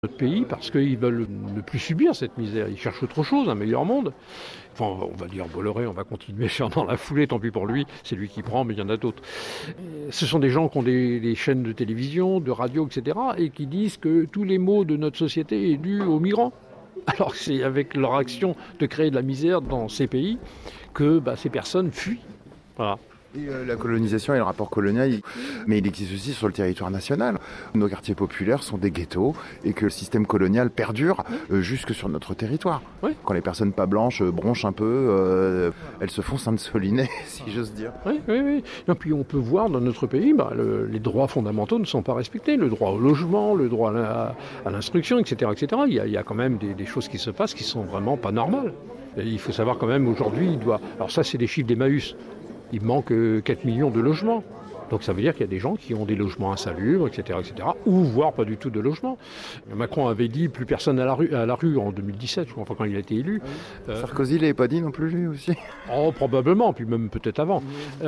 notre pays parce qu'ils veulent ne plus subir cette misère. Ils cherchent autre chose, un meilleur monde. Enfin, on va dire Bolloré, on va continuer dans la foulée, tant pis pour lui, c'est lui qui prend, mais il y en a d'autres. Ce sont des gens qui ont des chaînes de télévision, de radio, etc., et qui disent que tous les maux de notre société est dû aux migrants. Alors que c'est avec leur action de créer de la misère dans ces pays que ces personnes fuient. Voilà. Et la colonisation et le rapport colonial, mais il existe aussi sur le territoire national. Nos quartiers populaires sont des ghettos et que le système colonial perdure jusque sur notre territoire. Oui. Quand les personnes pas blanches bronchent un peu, elles se font sainte-soliner, si j'ose dire. Oui. Et puis on peut voir dans notre pays, les droits fondamentaux ne sont pas respectés. Le droit au logement, le droit à l'instruction, etc. Il y a quand même des choses qui se passent qui sont vraiment pas normales. Et il faut savoir quand même aujourd'hui, alors ça c'est des chiffres d'Emmaüs. Il manque 4 millions de logements. Donc ça veut dire qu'il y a des gens qui ont des logements insalubres, etc., ou voire pas du tout de logements. Macron avait dit plus personne à la rue en 2017, je crois, quand il a été élu. Sarkozy l'avait pas dit non plus, lui aussi. Oh, probablement, puis même peut-être avant.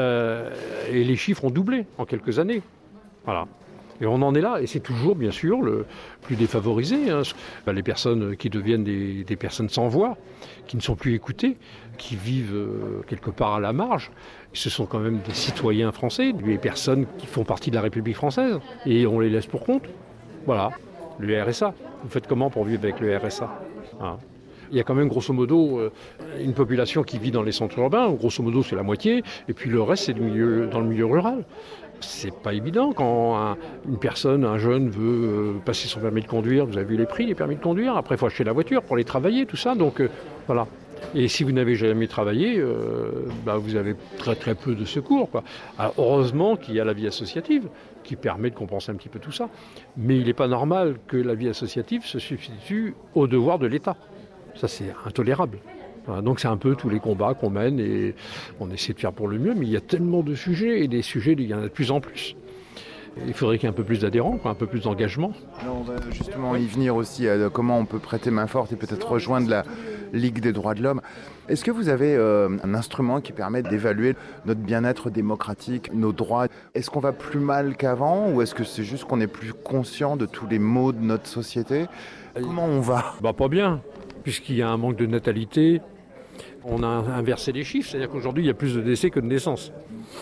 Et les chiffres ont doublé en quelques années. Voilà. Et on en est là, et c'est toujours, bien sûr, le plus défavorisé. Les personnes qui deviennent des personnes sans voix, qui ne sont plus écoutées, qui vivent quelque part à la marge. Ce sont quand même des citoyens français, des personnes qui font partie de la République française, et on les laisse pour compte. Voilà, le RSA. Vous faites comment pour vivre avec le RSA ? Voilà. Il y a quand même, grosso modo, une population qui vit dans les centres urbains. Grosso modo, c'est la moitié. Et puis le reste, c'est dans le milieu rural. C'est pas évident quand une personne, un jeune, veut passer son permis de conduire. Vous avez vu les prix des permis de conduire. Après, il faut acheter la voiture pour aller travailler, tout ça. Donc, voilà. Et si vous n'avez jamais travaillé, vous avez très très peu de secours, quoi. Alors, heureusement qu'il y a la vie associative qui permet de compenser un petit peu tout ça. Mais il n'est pas normal que la vie associative se substitue au devoir de l'État. Ça, c'est intolérable. Voilà, donc c'est un peu tous les combats qu'on mène et on essaie de faire pour le mieux, mais il y a tellement de sujets, et des sujets, il y en a de plus en plus. Il faudrait qu'il y ait un peu plus d'adhérents, un peu plus d'engagement. Alors on va justement y venir aussi à comment on peut prêter main forte et peut-être rejoindre la Ligue des droits de l'homme. Est-ce que vous avez un instrument qui permet d'évaluer notre bien-être démocratique, nos droits ? Est-ce qu'on va plus mal qu'avant ou est-ce que c'est juste qu'on est plus conscient de tous les maux de notre société ? Comment on va ? Pas bien, puisqu'il y a un manque de natalité. On a inversé les chiffres, c'est-à-dire qu'aujourd'hui, il y a plus de décès que de naissances.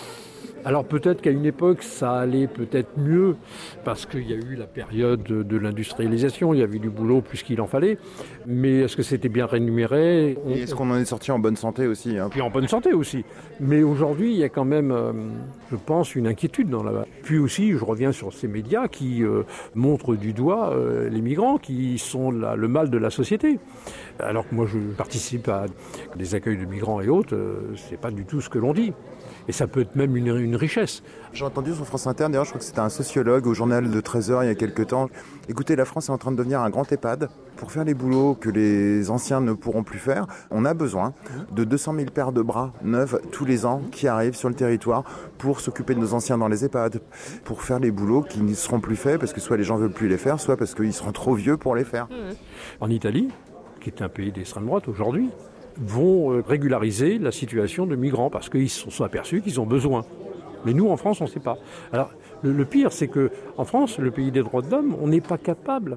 Alors peut-être qu'à une époque, ça allait peut-être mieux, parce qu'il y a eu la période de l'industrialisation, il y avait du boulot plus qu'il en fallait, mais est-ce que c'était bien rémunéré ? Et est-ce qu'on en est sorti en bonne santé aussi, hein ? Puis en bonne santé aussi. Mais aujourd'hui, il y a quand même, je pense, une inquiétude dans la... Puis aussi, je reviens sur ces médias qui montrent du doigt les migrants qui sont le mal de la société. Alors que moi, je participe à des accueils de migrants et autres, c'est pas du tout ce que l'on dit. Et ça peut être même une richesse. J'ai entendu sur France Inter, d'ailleurs, je crois que c'était un sociologue au journal de 13h il y a quelques temps. Écoutez, la France est en train de devenir un grand EHPAD. Pour faire les boulots que les anciens ne pourront plus faire, on a besoin de 200 000 paires de bras neufs tous les ans qui arrivent sur le territoire pour s'occuper de nos anciens dans les EHPAD, pour faire les boulots qui ne seront plus faits parce que soit les gens ne veulent plus les faire, soit parce qu'ils seront trop vieux pour les faire. En Italie, qui est un pays d'extrême droite aujourd'hui, vont régulariser la situation de migrants parce qu'ils se sont aperçus qu'ils ont besoin. Mais nous, en France, on ne sait pas. Alors, le pire, c'est qu'en France, le pays des droits de l'homme, on n'est pas capable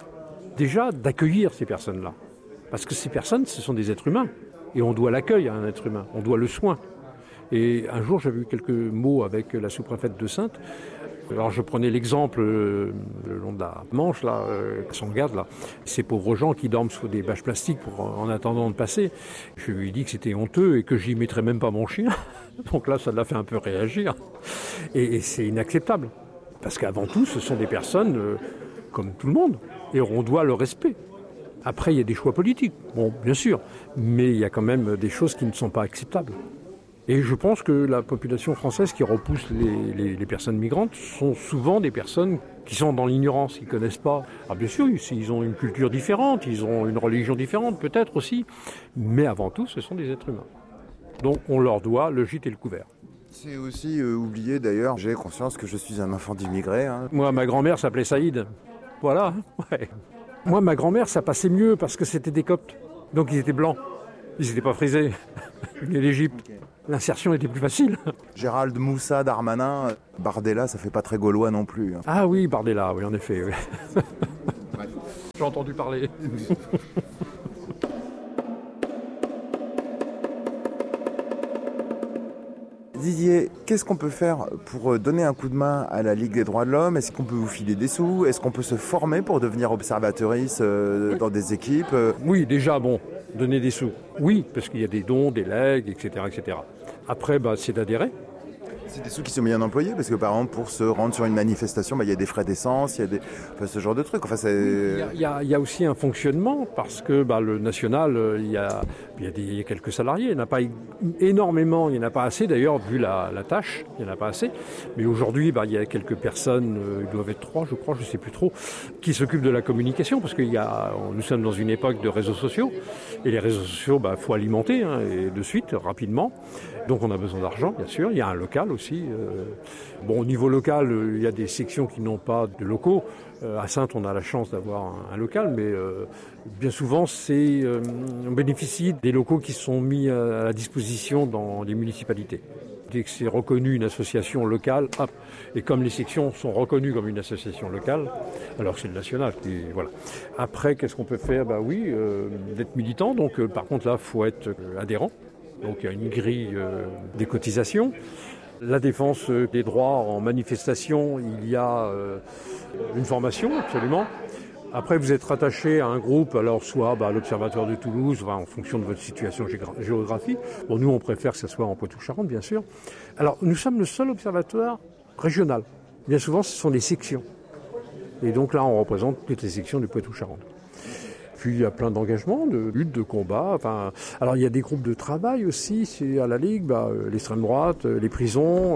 déjà d'accueillir ces personnes-là. Parce que ces personnes, ce sont des êtres humains. Et on doit l'accueil à un être humain, on doit le soin. Et un jour, j'avais eu quelques mots avec la sous-préfète de Saintes. Alors je prenais l'exemple le long de la Manche, là, son garde, là, ces pauvres gens qui dorment sous des bâches plastiques en attendant de passer. Je lui ai dit que c'était honteux et que j'y mettrais même pas mon chien. Donc là, ça l'a fait un peu réagir. Et c'est inacceptable. Parce qu'avant tout, ce sont des personnes comme tout le monde. Et on doit le respect. Après, il y a des choix politiques, bon, bien sûr. Mais il y a quand même des choses qui ne sont pas acceptables. Et je pense que la population française qui repousse les personnes migrantes sont souvent des personnes qui sont dans l'ignorance, qui ne connaissent pas. Alors bien sûr, ils ont une culture différente, ils ont une religion différente peut-être aussi, mais avant tout, ce sont des êtres humains. Donc on leur doit le gîte et le couvert. C'est aussi oublié d'ailleurs, j'ai conscience que je suis un enfant d'immigré. Hein. Moi, ma grand-mère s'appelait Saïd. Voilà, ouais. Moi, ma grand-mère, ça passait mieux parce que c'était des Coptes. Donc ils étaient blancs, ils n'étaient pas frisés. Ils venaient d'Égypte. Okay. L'insertion était plus facile. Gérald Moussa Darmanin, Bardella, ça fait pas très gaulois non plus. Hein. Ah oui, Bardella, oui, en effet. Oui. j'ai entendu parler. Didier, qu'est-ce qu'on peut faire pour donner un coup de main à la Ligue des droits de l'homme? Est-ce qu'on peut vous filer des sous? Est-ce qu'on peut se former pour devenir observatrice dans des équipes? Oui, déjà, donner des sous. Oui, parce qu'il y a des dons, des legs, etc. etc. Après, c'est d'adhérer. C'est des sous qui sont bien employés parce que par exemple pour se rendre sur une manifestation, il y a des frais d'essence, il y a ce genre de trucs. Il y a aussi un fonctionnement parce que le national, il y a quelques salariés. Il n'y en a pas énormément, il n'y en a pas assez d'ailleurs vu la tâche, il n'y en a pas assez. Mais aujourd'hui, il y a quelques personnes, ils doivent être 3 je crois, je ne sais plus trop, qui s'occupent de la communication parce que nous sommes dans une époque de réseaux sociaux et les réseaux sociaux, faut alimenter et de suite, rapidement. Donc on a besoin d'argent, bien sûr. Il y a un local aussi. Au niveau local, il y a des sections qui n'ont pas de locaux. À Saintes, on a la chance d'avoir un local, mais bien souvent, on bénéficie des locaux qui sont mis à la disposition dans les municipalités. Dès que c'est reconnu une association locale, hop. Et comme les sections sont reconnues comme une association locale, alors c'est le national. Voilà. Après, qu'est-ce qu'on peut faire? D'être militant. Donc, par contre, là, il faut être adhérent. Donc il y a une grille des cotisations. La défense des droits en manifestation, il y a une formation, absolument. Après, vous êtes rattaché à un groupe, alors soit à l'Observatoire de Toulouse, en fonction de votre situation géographique. Nous, on préfère que ce soit en Poitou-Charentes, bien sûr. Alors, nous sommes le seul observatoire régional. Bien souvent, ce sont les sections. Et donc là, on représente toutes les sections du Poitou-Charentes. Puis il y a plein d'engagements, de luttes, de combats. Alors il y a des groupes de travail aussi, c'est à la Ligue, l'extrême droite, les prisons.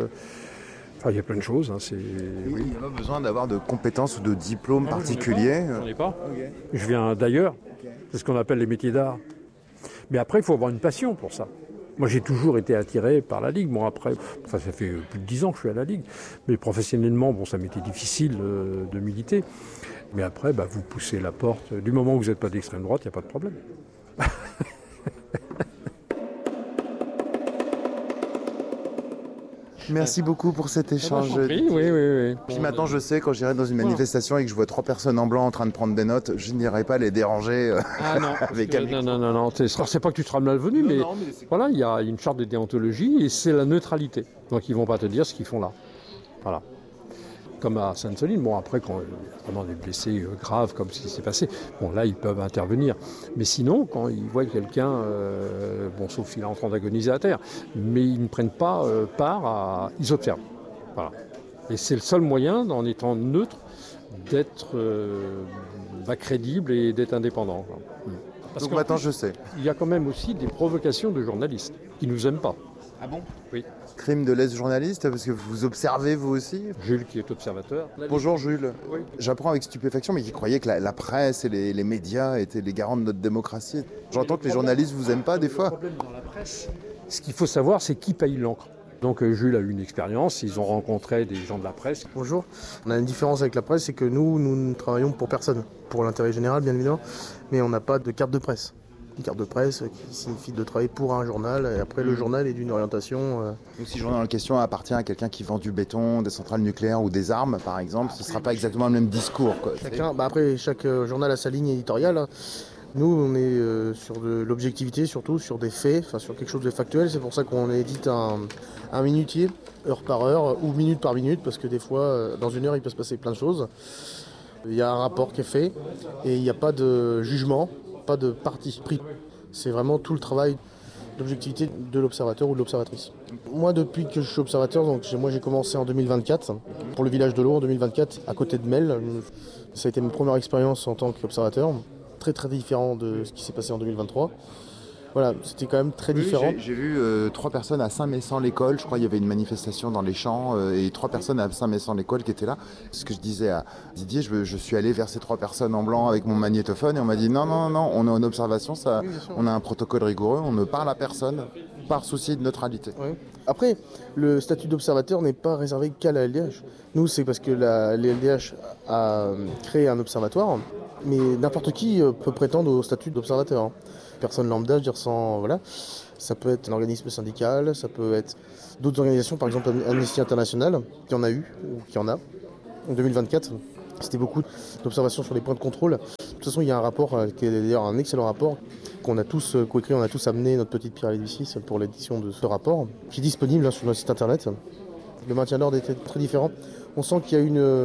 Il y a plein de choses. Il n'y a pas besoin d'avoir de compétences ou de diplômes particuliers. J'en ai pas. Okay. Je viens d'ailleurs. Okay. C'est ce qu'on appelle les métiers d'art. Mais après, il faut avoir une passion pour ça. Moi, j'ai toujours été attiré par la Ligue. Ça fait plus de 10 ans que je suis à la Ligue. Mais professionnellement, ça m'était difficile de militer. Mais après, vous poussez la porte. Du moment où vous n'êtes pas d'extrême droite, il n'y a pas de problème. Merci beaucoup pour cet échange. Oui. Puis maintenant, je sais, quand j'irai dans une manifestation et que je vois 3 personnes en blanc en train de prendre des notes, je n'irai pas les déranger avec un micro. Non. C'est pas que tu seras malvenu, mais voilà, il y a une charte de déontologie et c'est la neutralité. Donc ils ne vont pas te dire ce qu'ils font là. Voilà. Comme à Sainte-Soline, après quand il y a vraiment des blessés graves comme ce qui s'est passé, là ils peuvent intervenir. Mais sinon, quand ils voient quelqu'un, sauf s'il est en train d'agoniser à terre, mais ils ne prennent pas part à... Ils observent. Voilà. Et c'est le seul moyen, en étant neutre, d'être crédible et d'être indépendant. Donc maintenant je sais. Il y a quand même aussi des provocations de journalistes qui ne nous aiment pas. Ah bon? Oui. Crime de lèse-journaliste, parce que vous observez vous aussi? Jules qui est observateur. Bonjour Jules. Oui. J'apprends avec stupéfaction, mais qui croyait que la presse et les médias étaient les garants de notre démocratie. J'entends que les journalistes vous aiment pas des fois. Le problème dans la presse, ce qu'il faut savoir, c'est qui paye l'encre. Donc Jules a eu une expérience, ils ont rencontré des gens de la presse. Bonjour, on a une différence avec la presse, c'est que nous ne travaillons pour personne, pour l'intérêt général bien évidemment, mais on n'a pas de carte de presse. Une carte de presse qui signifie de travailler pour un journal, et après le journal est d'une orientation... Donc si le journal en question appartient à quelqu'un qui vend du béton, des centrales nucléaires ou des armes par exemple, ce ne sera pas exactement le même discours. Après chaque journal a sa ligne éditoriale. Nous, on est sur de l'objectivité, surtout sur des faits, sur quelque chose de factuel. C'est pour ça qu'on édite un minutier, heure par heure, ou minute par minute, parce que des fois, dans une heure, il peut se passer plein de choses. Il y a un rapport qui est fait, et il n'y a pas de jugement, pas de parti pris. C'est vraiment tout le travail d'objectivité de l'observateur ou de l'observatrice. Moi, depuis que je suis observateur, j'ai commencé en 2024, pour le village de l'eau en 2024, à côté de Mel. Ça a été ma première expérience en tant qu'observateur. Très très différent de ce qui s'est passé en 2023. Voilà, c'était quand même très différent. J'ai vu 3 personnes à Saint-Mécent-l'École, je crois qu'il y avait une manifestation dans les champs, et 3 personnes à Saint-Mécent-l'École qui étaient là. Ce que je disais à Didier, je suis allé vers ces 3 personnes en blanc avec mon magnétophone et on m'a dit non, on est en observation, on a un protocole rigoureux, on ne parle à personne par souci de neutralité. Oui. Après, le statut d'observateur n'est pas réservé qu'à la LDH. Nous, c'est parce que la LDH a créé un observatoire, mais n'importe qui peut prétendre au statut d'observateur. Personne lambda, je veux dire sans... Voilà. Ça peut être un organisme syndical, ça peut être d'autres organisations, par exemple Amnesty International, qui en a eu, ou qui en a, en 2024. C'était beaucoup d'observations sur les points de contrôle. De toute façon, il y a un rapport, qui est d'ailleurs un excellent rapport, qu'on a tous coécrit, on a tous amené notre petite pierre à l'édifice pour l'édition de ce rapport, qui est disponible sur notre site internet. Le maintien de l'ordre était très différent. On sent qu'il y a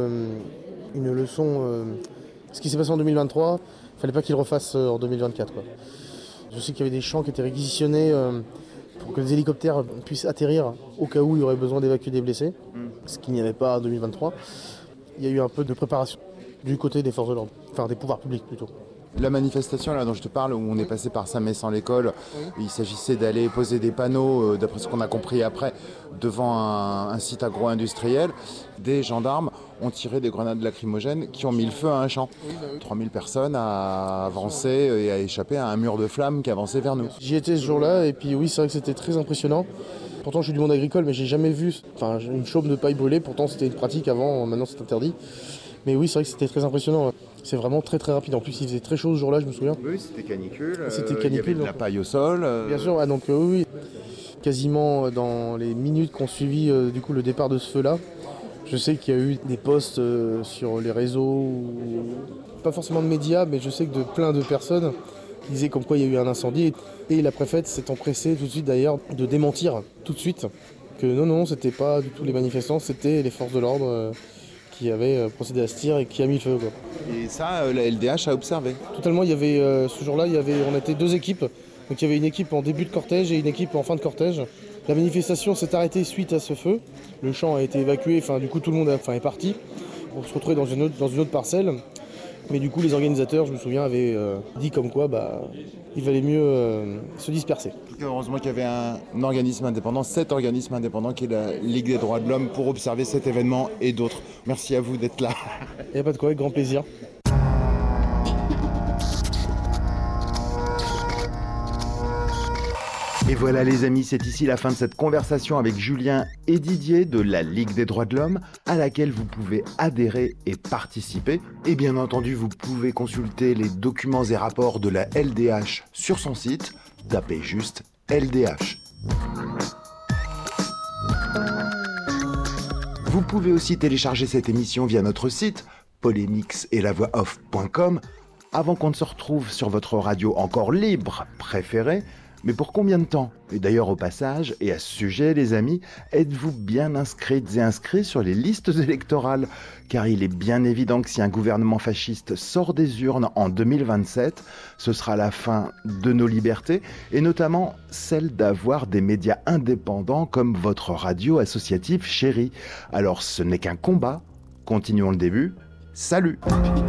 une leçon. Ce qui s'est passé en 2023, il ne fallait pas qu'il le refasse en 2024. Quoi. Je sais qu'il y avait des champs qui étaient réquisitionnés pour que les hélicoptères puissent atterrir au cas où il y aurait besoin d'évacuer des blessés, ce qu'il n'y avait pas en 2023. Il y a eu un peu de préparation du côté des forces de l'ordre, enfin des pouvoirs publics plutôt. La manifestation là dont je te parle, où on est passé par Saint-Mée-sans-l'École, il s'agissait d'aller poser des panneaux, d'après ce qu'on a compris après, devant un site agro-industriel. Des gendarmes ont tiré des grenades lacrymogènes qui ont mis le feu à un champ. 3000 personnes à avancer et à échapper à un mur de flammes qui avançait vers nous. J'y étais ce jour-là et puis oui, c'est vrai que c'était très impressionnant. Pourtant je suis du monde agricole, mais j'ai jamais vu une chaume de paille brûlée. Pourtant c'était une pratique avant, maintenant c'est interdit. Mais oui, c'est vrai que c'était très impressionnant. C'est vraiment très très rapide. En plus, il faisait très chaud ce jour-là, je me souviens. Oui, c'était canicule. C'était canicule. Il y avait de la paille au sol. Bien sûr, donc oui. Quasiment dans les minutes qui ont suivi du coup le départ de ce feu-là, je sais qu'il y a eu des posts sur les réseaux, pas forcément de médias, mais je sais que de plein de personnes qui disaient comme quoi il y a eu un incendie. Et la préfète s'est empressée tout de suite d'ailleurs de démentir tout de suite que non, c'était pas du tout les manifestants, c'était les forces de l'ordre qui avait procédé à ce tir et qui a mis le feu. Quoi. Et ça, la LDH a observé. Totalement, il y avait ce jour-là, on était 2 équipes. Donc il y avait une équipe en début de cortège et une équipe en fin de cortège. La manifestation s'est arrêtée suite à ce feu. Le champ a été évacué, du coup tout le monde est parti pour se retrouver dans une autre parcelle. Mais du coup les organisateurs, je me souviens, avaient dit comme quoi il valait mieux se disperser. Heureusement qu'il y avait un organisme indépendant, cet organisme indépendant qui est la Ligue des droits de l'homme pour observer cet événement et d'autres. Merci à vous d'être là. Il n'y a pas de quoi, avec grand plaisir. Et voilà les amis, c'est ici la fin de cette conversation avec Julien et Didier de la Ligue des droits de l'homme à laquelle vous pouvez adhérer et participer. Et bien entendu, vous pouvez consulter les documents et rapports de la LDH sur son site. Tapez juste LDH. Vous pouvez aussi télécharger cette émission via notre site polémixetlavoixoff.com avant qu'on ne se retrouve sur votre radio encore libre préférée. Mais pour combien de temps ? Et d'ailleurs au passage, et à ce sujet les amis, êtes-vous bien inscrites et inscrits sur les listes électorales ? Car il est bien évident que si un gouvernement fasciste sort des urnes en 2027, ce sera la fin de nos libertés, et notamment celle d'avoir des médias indépendants comme votre radio associative chérie. Alors ce n'est qu'un combat, continuons le début, salut !